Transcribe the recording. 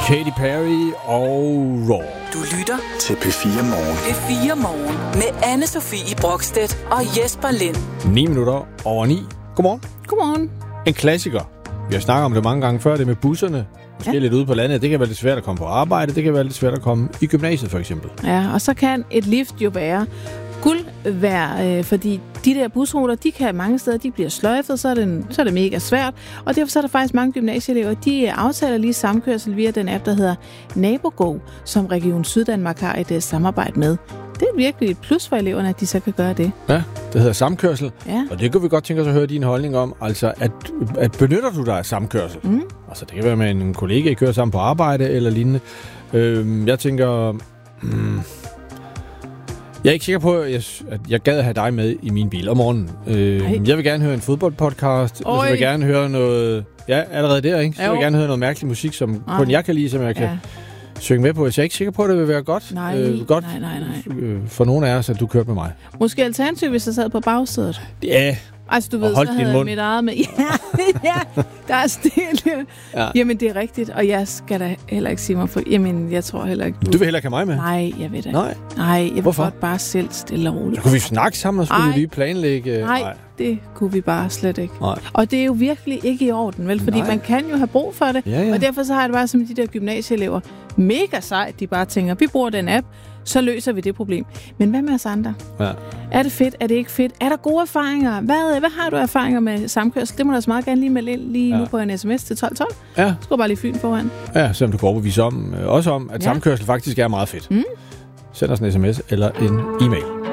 Katy Perry og Raw. Du lytter til P4 Morgen. P4 Morgen med Anne-Sophie Brokstedt og Jesper Lind. 9 minutter over 9. Godmorgen. Godmorgen. En klassiker. Vi har snakket om det mange gange før, det med busserne. Måske lidt ude på landet. Det kan være lidt svært at komme på arbejde. Det kan være lidt svært at komme i gymnasiet, for eksempel. Ja, og så kan et lift jo være guld værd, fordi de der busruter, de kan mange steder, de bliver sløjfet, så er det mega svært. Og derfor så er der faktisk mange gymnasieelever, de aftaler lige samkørsel via den app, der hedder NaboGo, som Region Syddanmark har et samarbejde med. Det er virkelig et plus for eleverne, at de så kan gøre det. Ja, det hedder samkørsel. Ja. Og det kunne vi godt tænke os at høre din holdning om. Altså, at benytter du dig af samkørsel? Mm. Altså, det kan være med en kollega, I kører sammen på arbejde eller lignende. Jeg tænker... Jeg er ikke sikker på, at jeg gad at have dig med i min bil om morgenen. Jeg vil gerne høre en fodboldpodcast. Jeg vil gerne høre noget... Ja, allerede der, ikke? Så jeg vil gerne høre noget mærkelig musik, som kun jeg kan lide, som jeg kan synge med på. Så jeg er ikke sikker på, at det vil være godt. Nej. For nogle af os, at du kørte med mig. Måske alternativ, hvis jeg sad på bagsædet. Ja. Altså, du ved, så havde jeg mit eget med. Ja, der er stille. Ja. Jamen, det er rigtigt, og jeg skal da heller ikke sige mig for... Jamen, jeg tror heller ikke... Du vil heller ikke have mig med? Nej, jeg ved det. Nej, jeg vil Hvorfor? godt bare selv stille og roligt. Så kunne vi snakke sammen, og skulle vi lige planlægge... Nej, det kunne vi bare slet ikke. Nej. Og det er jo virkelig ikke i orden, vel? Fordi man kan jo have brug for det. Ja. Og derfor så har jeg det bare som de der gymnasieelever. Mega sejt, de bare tænker, vi bruger den app, så løser vi det problem. Men hvad med os andre? Ja. Er det fedt? Er det ikke fedt? Er der gode erfaringer? Hvad har du erfaringer med samkørsel? Det må du også meget gerne lige melde ind lige nu på en sms til 1212. Ja. Så går bare lige Fyn foran. Ja, selvom du kan overbevise om, at samkørsel faktisk er meget fedt. Send os en sms eller en e-mail.